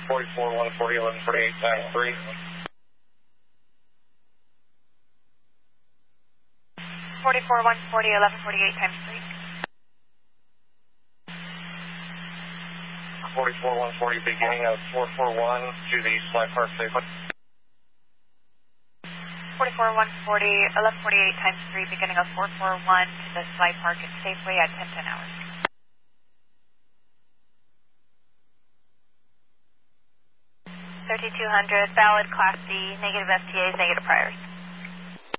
44, 140, 1148 times 3. 44, 140, 1148 times 3. 44, 140, beginning of 441 to the Sly Park Safeway. 44, 140, 1148 times 3, beginning of 441 to the Sly Park and Safeway at 10 hours. 3200, valid Class D, negative FTAs, negative priors.